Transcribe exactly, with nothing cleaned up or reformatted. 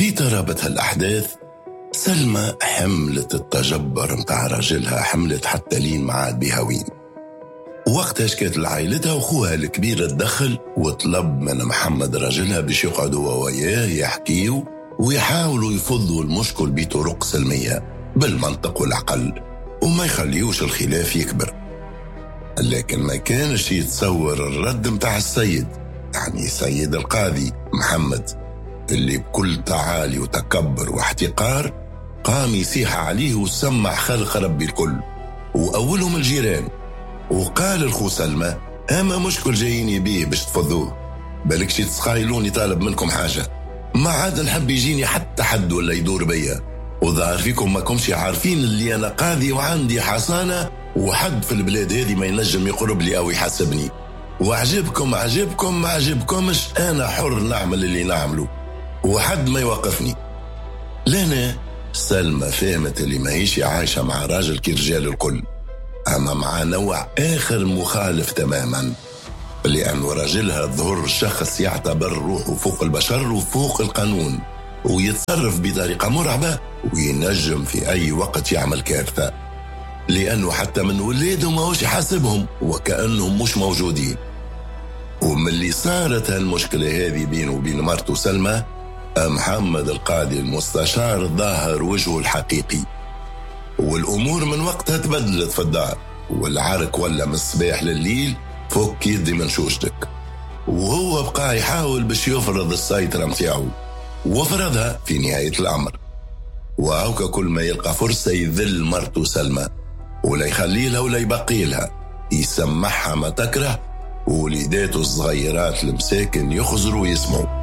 في ترابة الأحداث سلمى حملت التجبر متاع راجلها، حملت حتى لين ما عاد بهوين. وقتها شكت لعائلتها وأخوها الكبير تدخل وطلب من محمد راجلها باش يقعدوا وياه يحكيوا ويحاولوا يفضوا المشكل بطرق سلمية بالمنطق والعقل وما يخليوش الخلاف يكبر. لكن ما كانش يتصور الرد متاع السيد، يعني سيد القاضي محمد، اللي بكل تعالي وتكبر واحتقار قام يسيح عليه وسمع خلق ربي الكل وأولهم الجيران، وقال الخو سلمى أما مشكل جاييني بيه باش تفضوه، بالكش تسخايلوني طالب منكم حاجة، ما عاد نحب يجيني حتى حد ولا يدور بيا، وظهر فيكم ما كمش عارفين اللي أنا قاضي وعندي حصانة وحد في البلاد هذه ما ينجم يقرب لي أو يحاسبني، وعجبكم عجبكم ما عجبكمش أنا حر نعمل اللي نعمله وحد ما يوقفني. لنا سلمى فهمت اللي ما هيش عايشة مع راجل كرجال الكل، أما مع نوع آخر مخالف تماما، لأن راجلها ظهر شخص يعتبر روحه فوق البشر وفوق القانون ويتصرف بطريقة مرعبة وينجم في أي وقت يعمل كارثة، لأنه حتى من ولاده ما هوش يحاسبهم وكأنهم مش موجودين. ومن اللي صارت هالمشكلة هذه بينه وبين مرته سلمى، محمد القاضي المستشار ظاهر وجهه الحقيقي، والأمور من وقتها تبدلت في الدار، والعرك ولا من الصباح لليل فوق يدي من شوشتك، وهو بقى يحاول باش يفرض السيطرة متاعه وفرضها في نهاية الأمر، وهوكا كل ما يلقى فرصة يذل مرته سلمى ولا يخلي لها ولا يبقي لها، يسمعها ما تكره، ووليداته الصغيرات المساكن يخزروا ويسمعوا.